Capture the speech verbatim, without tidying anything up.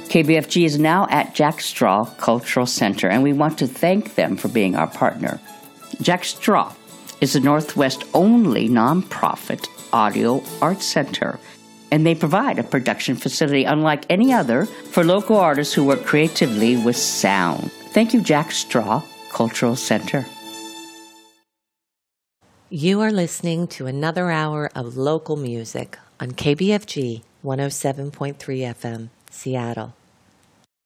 K B F G is now at Jack Straw Cultural Center, and we want to thank them for being our partner. Jack Straw is the Northwest only nonprofit audio arts center, and they provide a production facility unlike any other for local artists who work creatively with sound. Thank you, Jack Straw Cultural Center. You are listening to another hour of local music on K B F G one oh seven point three F M, Seattle.